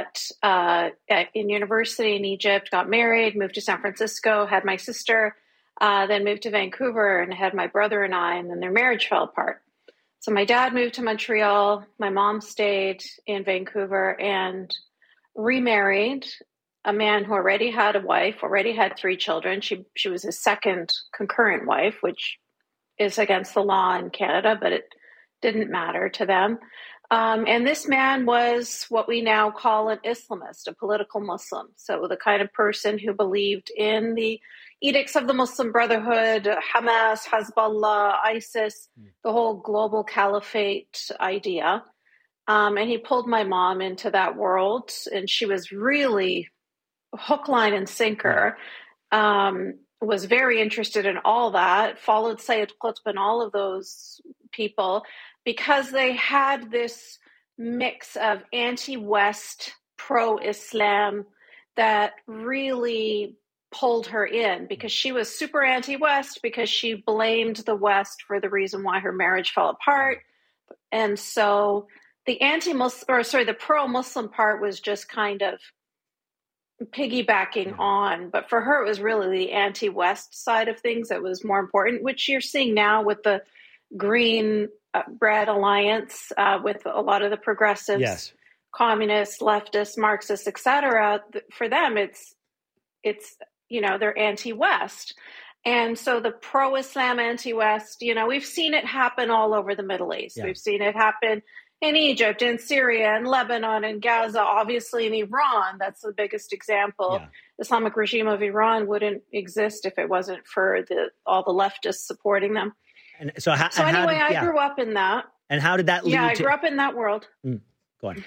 in university in Egypt, got married, moved to San Francisco, had my sister, then moved to Vancouver and had my brother and I, and then their marriage fell apart. So my dad moved to Montreal. My mom stayed in Vancouver and remarried a man who already had a wife, already had 3 children. She was his second concurrent wife, which is against the law in Canada, but it didn't matter to them. And this man was what we now call an Islamist, a political Muslim. So the kind of person who believed in the edicts of the Muslim Brotherhood, Hamas, Hezbollah, ISIS, the whole global caliphate idea. And he pulled my mom into that world, and she was really hook, line, and sinker. Was very interested in all that, followed Sayyid Qutb and all of those people, because they had this mix of anti-West, pro-Islam that really pulled her in, because she was super anti-West, because she blamed the West for the reason why her marriage fell apart. And so the the pro-Muslim part was just kind of piggybacking on, but for her it was really the anti-West side of things that was more important, which you're seeing now with the Green Bread Alliance, with a lot of the progressives, communists, leftists, Marxists, etc. For them, it's they're anti-West, and so the pro-Islam, anti-West. We've seen it happen all over the Middle East. We've seen it happen in Egypt, in Syria, in Lebanon, in Gaza, obviously in Iran. That's the biggest example. Yeah. The Islamic regime of Iran wouldn't exist if it wasn't for all the leftists supporting them. And so, I grew up in that. And how did that lead? I grew up in that world. Go on.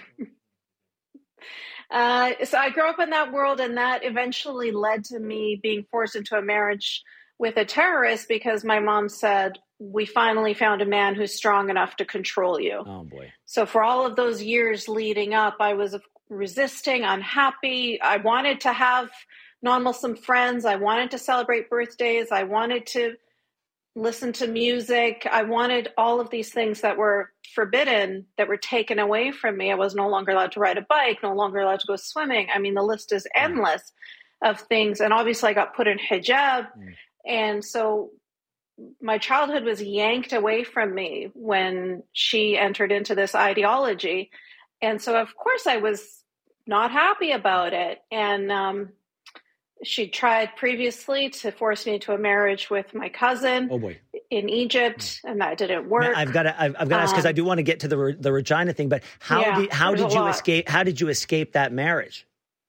So I grew up in that world, and that eventually led to me being forced into a marriage with a terrorist, because my mom said, we finally found a man who's strong enough to control you. Oh, boy. So for all of those years leading up, I was resisting, unhappy. I wanted to have non-Muslim friends. I wanted to celebrate birthdays. I wanted to listen to music. I wanted all of these things that were forbidden, that were taken away from me. I was no longer allowed to ride a bike, no longer allowed to go swimming. I mean, the list is endless of things. And obviously I got put in hijab. And so my childhood was yanked away from me when she entered into this ideology. And so, of course, I was not happy about it. And she tried previously to force me into a marriage with my cousin in Egypt, and that didn't work. Now, I've got to ask, because I do want to get to the Regina thing, but how did you escape? How did you escape that marriage?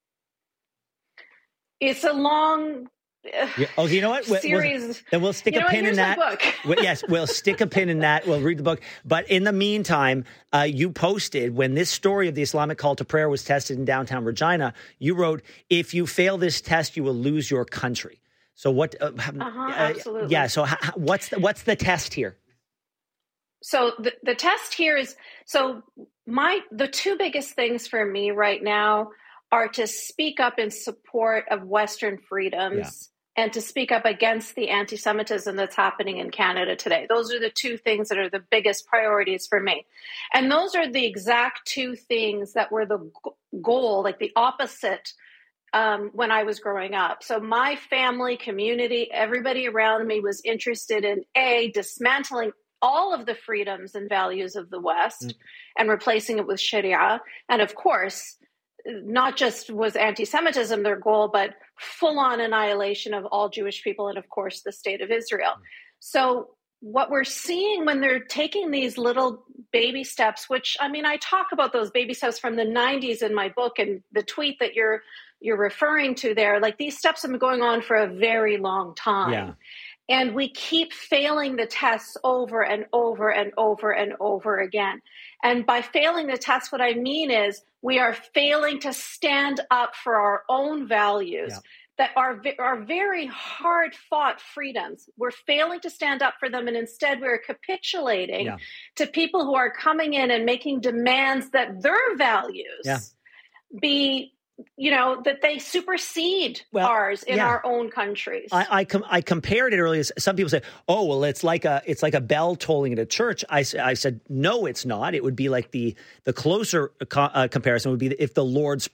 It's a long you know what? We'll stick a pin in that. Yes, we'll stick a pin in that. We'll read the book. But in the meantime, you posted, when this story of the Islamic call to prayer was tested in downtown Regina, you wrote, if you fail this test, you will lose your country. So what? Absolutely. Yeah. So what's the test here? So the test here is, the 2 biggest things for me right now are to speak up in support of Western freedoms and to speak up against the anti-Semitism that's happening in Canada today. Those are the 2 things that are the biggest priorities for me. And those are the exact 2 things that were the goal, like the opposite, when I was growing up. So my family, community, everybody around me was interested in dismantling all of the freedoms and values of the West and replacing it with Sharia. And of course, not just was anti-Semitism their goal, but full-on annihilation of all Jewish people and, of course, the state of Israel. So what we're seeing when they're taking these little baby steps, which, I mean, I talk about those baby steps from the 90s in my book, and the tweet that you're referring to there, like these steps have been going on for a very long time. Yeah. And we keep failing the tests over and over and over and over again. And by failing the tests, what I mean is we are failing to stand up for our own values that are very hard-fought freedoms. We're failing to stand up for them, and instead we're capitulating to people who are coming in and making demands that their values be, that they supersede ours in our own countries. I compared it earlier. Some people say, "Oh, well, it's like a bell tolling at a church." I said, "No, it's not. It would be like the closer comparison would be if the Lord's